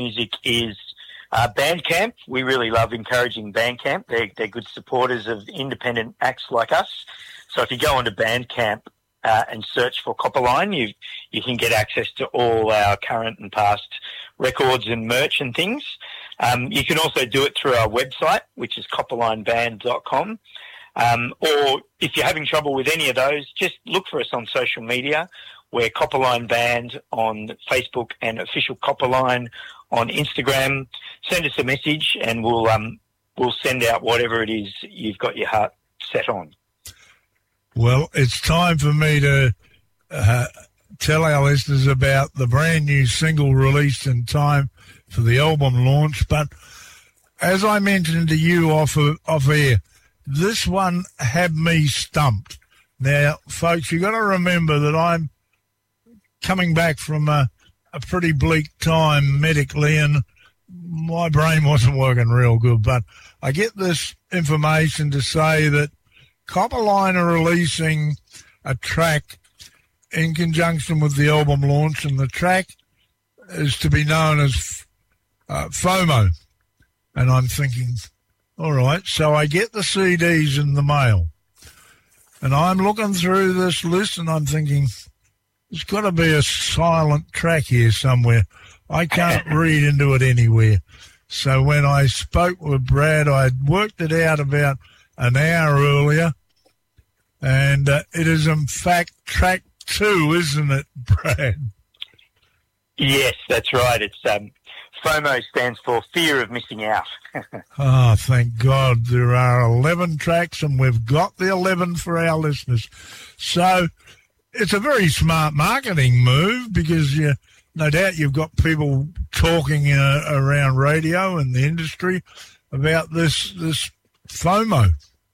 music is Bandcamp. We really love encouraging Bandcamp. They're good supporters of independent acts like us. So if you go onto Bandcamp and search for Copperline, you can get access to all our current and past records and merch and things. You can also do it through our website, which is copperlineband.com. Or if you're having trouble with any of those, just look for us on social media. We're Copperline Band on Facebook and Official Copperline on Instagram. Send us a message and we'll send out whatever it is you've got your heart set on. Well, it's time for me to tell our listeners about the brand new single released in time for the album launch. But as I mentioned to you off air, this one had me stumped. Now, folks, you got to remember that I'm coming back from a pretty bleak time medically, and my brain wasn't working real good. But I get this information to say that Copperline are releasing a track in conjunction with the album launch, and the track is to be known as FOMO. And I'm thinking, all right, so I get the CDs in the mail, and I'm looking through this list, and I'm thinking, there's got to be a silent track here somewhere. I can't read into it anywhere. So when I spoke with Brad, I'd worked it out about an hour earlier, and it is, in fact, track 2, isn't it, Brad? Yes, that's right. It's FOMO stands for Fear of Missing Out. Oh, thank God. There are 11 tracks, and we've got the 11 for our listeners. So it's a very smart marketing move because no doubt you've got people talking around radio and the industry about this FOMO.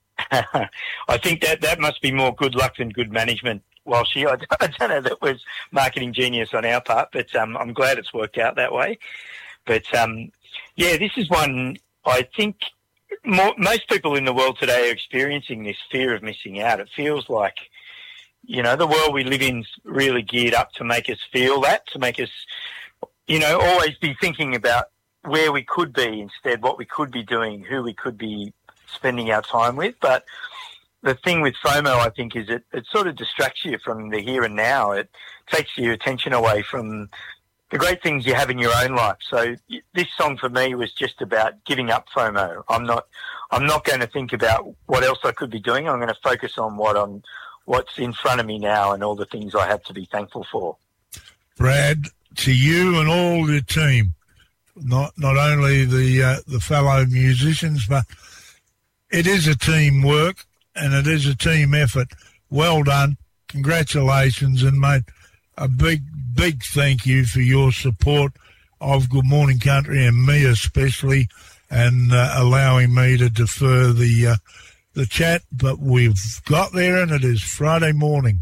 I think that must be more good luck than good management, Walshy. I don't know that was marketing genius on our part, but I'm glad it's worked out that way. But, this is one I think most people in the world today are experiencing, this fear of missing out. It feels like, the world we live in is really geared up to make us feel that, to make us, always be thinking about where we could be instead, what we could be doing, who we could be spending our time with. But the thing with FOMO, I think, is it sort of distracts you from the here and now. It takes your attention away from the great things you have in your own life. So this song for me was just about giving up FOMO. I'm not going to think about what else I could be doing. I'm going to focus on what's in front of me now and all the things I have to be thankful for. Brad, to you and all your team, not only the fellow musicians, but it is a teamwork and it is a team effort. Well done. Congratulations, and mate, a big thank you for your support of Good Morning Country and me especially, and allowing me to defer the chat. But we've got there, and it is Friday morning.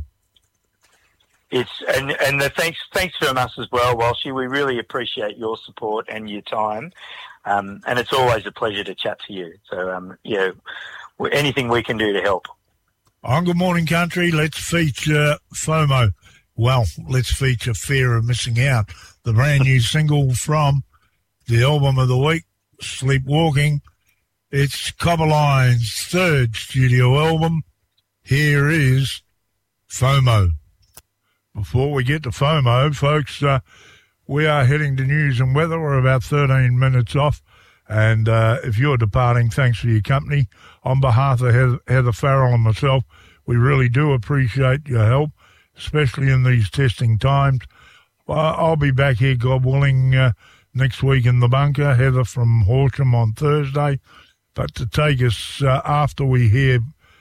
And the thanks from us as well, Walshy. We really appreciate your support and your time, and it's always a pleasure to chat to you. So anything we can do to help. On Good Morning Country, let's feature FOMO. Well, let's feature Fear of Missing Out, the brand new single from the album of the week, Sleepwalking. It's Copperline's third studio album. Here is FOMO. Before we get to FOMO, folks, we are heading to news and weather. We're about 13 minutes off. And if you're departing, thanks for your company. On behalf of Heather Farrell and myself, we really do appreciate your help, especially in these testing times. I'll be back here, God willing, next week in the bunker. Heather from Horsham on Thursday. But to take us after we hear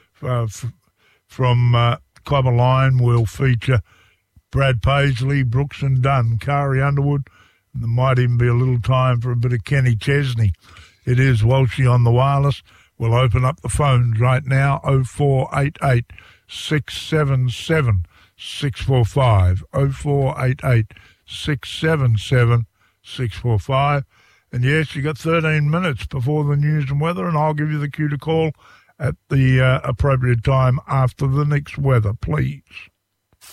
from Copperline, we'll feature Brad Paisley, Brooks and Dunn, Kari Underwood, and there might even be a little time for a bit of Kenny Chesney. It is Walshy on the wireless. We'll open up the phones right now, 0488 677 645, 0488 677 645. And yes, you got 13 minutes before the news and weather, and I'll give you the cue to call at the appropriate time after the next weather, please.